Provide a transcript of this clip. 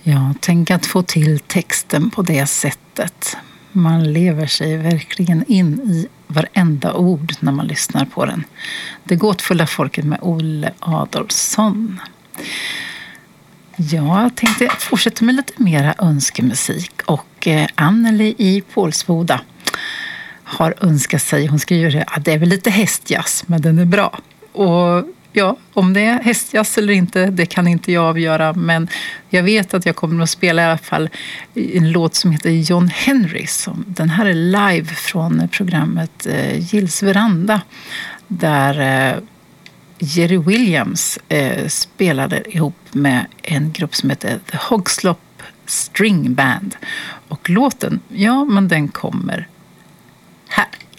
Ja, tänk att få till texten på det sättet. Man lever sig verkligen in i varenda ord när man lyssnar på den. Det gåtfulla folket med Olle Adolphson. Ja, jag tänkte fortsätta med lite mera önskemusik. Och Anneli i Pålsboda har önskat sig, hon skriver att det är väl lite hästjazz, men den är bra. Och ja, om det är hästjazz eller inte, det kan inte jag avgöra. Men jag vet att jag kommer att spela i alla fall en låt som heter John Henry. Den här är live från programmet Gills veranda. Där Jerry Williams spelade ihop med en grupp som heter The Hogslop String Band. Och låten, ja men den kommer här.